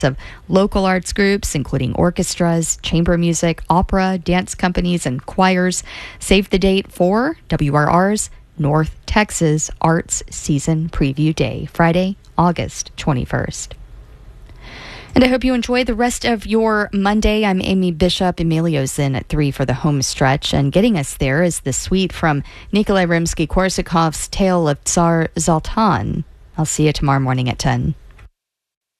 of local arts groups, including orchestras, chamber music, opera, dance companies, and choirs. Save the date for WRR's North Texas Arts Season Preview Day, Friday, August 21st. And I hope you enjoy the rest of your Monday. I'm Amy Bishop. Emilio's in at 3 for the home stretch. And getting us there is the suite from Nikolai Rimsky-Korsakov's Tale of Tsar Zaltan. I'll see you tomorrow morning at 10.